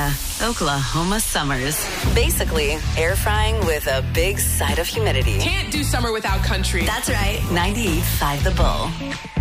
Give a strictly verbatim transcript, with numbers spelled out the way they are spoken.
Yeah, Oklahoma summers. Basically, air frying with a big side of humidity. Can't do summer without country. That's right. ninety-eight point five The Bull.